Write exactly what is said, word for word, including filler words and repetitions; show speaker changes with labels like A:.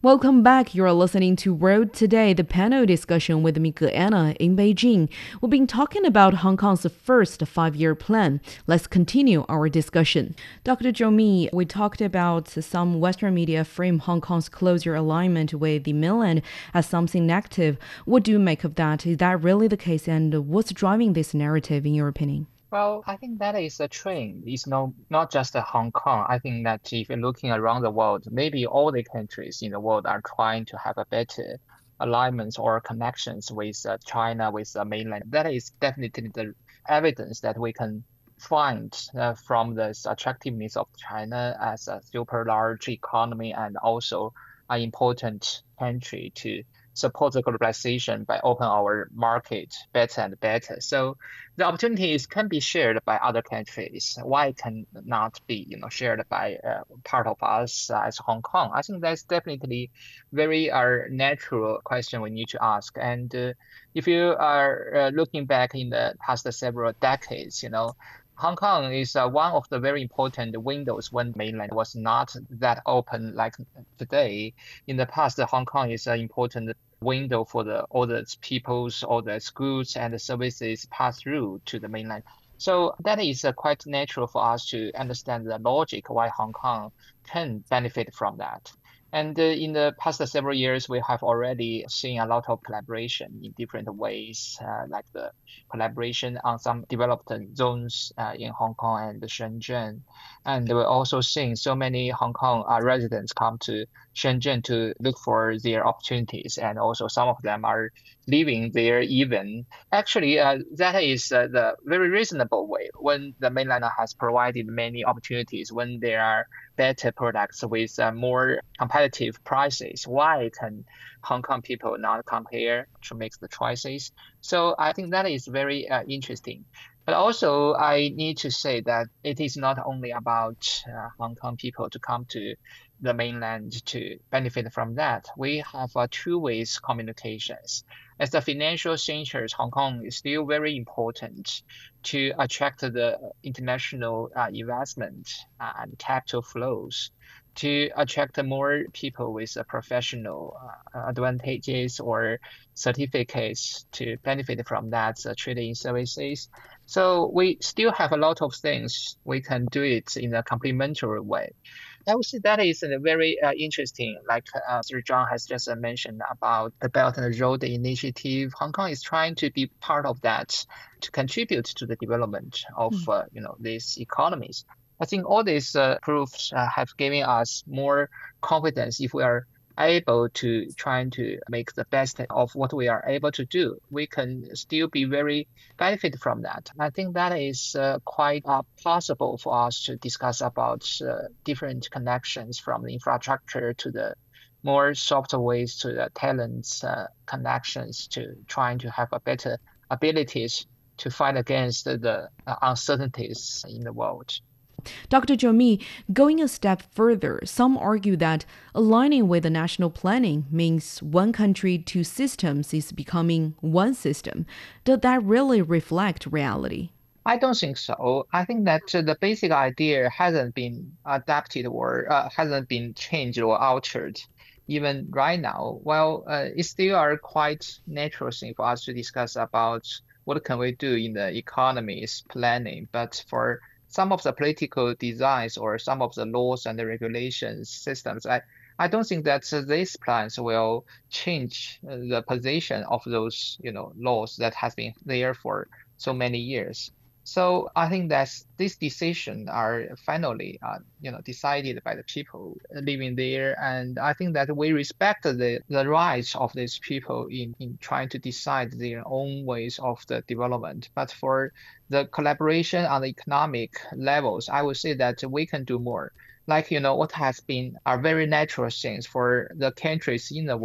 A: Welcome back. You're listening to World Today, the panel discussion with me, Anna, in Beijing. We've been talking about Hong Kong's first five-year plan. Let's continue our discussion. Doctor Zhou Mi, we talked about some Western media frame Hong Kong's closer alignment with the mainland as something negative. What do you make of that? Is that really the case? And what's driving this narrative, in your opinion?
B: Well, I think that is a trend. It's no, not just a Hong Kong. I think that if you're looking around the world, maybe all the countries in the world are trying to have a better alignments or connections with uh, China, with the mainland. That is definitely the evidence that we can find uh, from this attractiveness of China as a super large economy and also an important country to support the globalization by open our market better and better. So the opportunities can be shared by other countries. Why it can not be, you know, shared by uh, part of us uh, as Hong Kong? I think that's definitely very uh, natural question we need to ask. And uh, if you are uh, looking back in the past several decades, you know, Hong Kong is uh, one of the very important windows when mainland was not that open like today. In the past, Hong Kong is an important window for the all the peoples, all the schools and the services pass through to the mainland. So that is uh, quite natural for us to understand the logic why Hong Kong can benefit from that. And uh, in the past several years, we have already seen a lot of collaboration in different ways, uh, like the collaboration on some developed zones uh, in Hong Kong and Shenzhen. And we're also seeing so many Hong Kong uh, residents come to Shenzhen to look for their opportunities, and also some of them are living there even. Actually, uh, that is uh, the very reasonable way when the mainland has provided many opportunities, when there are better products with uh, more competitive prices. Why can Hong Kong people not come here to make the choices? So I think that is very uh, interesting. But also, I need to say that it is not only about uh, Hong Kong people to come to the mainland to benefit from that. We have uh, two ways communications. As the financial centers, Hong Kong is still very important to attract the international uh, investment uh, and capital flows, to attract more people with uh, professional uh, advantages or certificates to benefit from that uh, trading services. So we still have a lot of things we can do it in a complementary way. I would say that is a very uh, interesting, like uh, Sir John has just uh, mentioned about the Belt and Road Initiative. Hong Kong is trying to be part of that to contribute to the development of uh, you know these economies. I think all these uh, proofs uh, have given us more confidence if we are able to trying to make the best of what we are able to do. We can still be very benefit from that. I think that is uh, quite uh, possible for us to discuss about uh, different connections from the infrastructure to the more soft ways to the talents uh, connections to trying to have a better abilities to fight against the uh, uncertainties in the world.
A: Doctor Zhou Mi, going a step further, some argue that aligning with the national planning means one country, two systems is becoming one system. Does that really reflect reality?
B: I don't think so. I think that uh, the basic idea hasn't been adapted or uh, hasn't been changed or altered even right now. Well, uh, it's still a quite natural thing for us to discuss about what can we do in the economy's planning. But for some of the political designs or some of the laws and the regulations systems, I, I don't think that uh, these plans will change uh, the position of those, you know, laws that has been there for so many years. So I think that these decisions are finally, uh, you know, decided by the people living there, and I think that we respect the, the rights of these people in, in trying to decide their own ways of the development. But for the collaboration on the economic levels, I would say that we can do more. Like, you know, what has been are very natural things for the countries in the